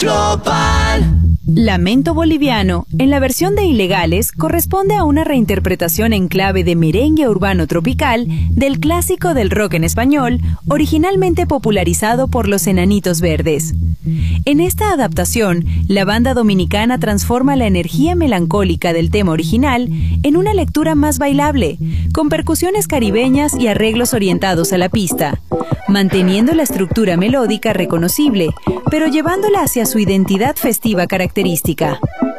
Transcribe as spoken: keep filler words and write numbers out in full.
Global. Lamento Boliviano, en la versión de Ilegales, corresponde a una reinterpretación en clave de merengue urbano tropical del clásico del rock en español, originalmente popularizado por Los Enanitos Verdes. En esta adaptación, la banda dominicana transforma la energía melancólica del tema original en una lectura más bailable, con percusiones caribeñas y arreglos orientados a la pista, manteniendo la estructura melódica reconocible, pero llevándola hacia su identidad festiva característica.